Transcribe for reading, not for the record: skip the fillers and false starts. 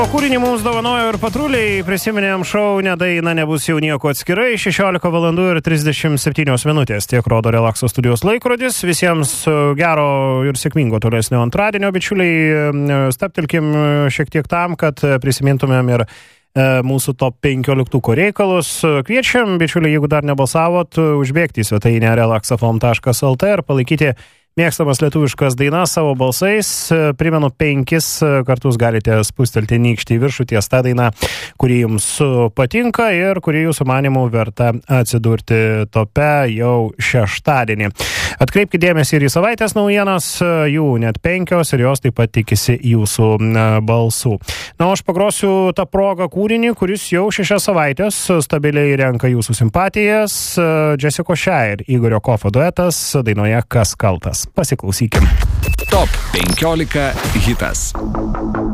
Kūrinį mums dovanojo ir patruliai, prisiminėm šaunę dainą Nebus jau nieko atskirai, 16 valandų ir 37 minutės, tiek rodo Relakso studijos laikrodis. Visiems gero ir sėkmingo tolesnio antradienio, bičiuliai, staptelkim šiek tiek tam, kad prisimintumėm ir mūsų top 15 reikalus. Kviečiam, bičiuliai, jeigu dar nebalsavot, užbėgti į svetainę relaxafm.lt ir palaikyti mėgstamas lietuviškas dainas savo balsais. Primenu, 5 kartus galite spustelti nykštį į viršų ties tą dainą, kuri jums patinka ir kuri jūsų manimų verta atsidurti tope jau šeštadienį. Atkreipkite dėmesį ir į savaitės naujienas, jų net 5 ir jos taip pat tikisi jūsų balsų. Na, aš pagrosiu tą progą kūrinį, kuris jau 6 savaitės stabiliai renka jūsų simpatijas. Jessica Shire ir Igorio Kofo duetas dainoje Kas kaltas. Pasiklausykim. Top 15 hitas.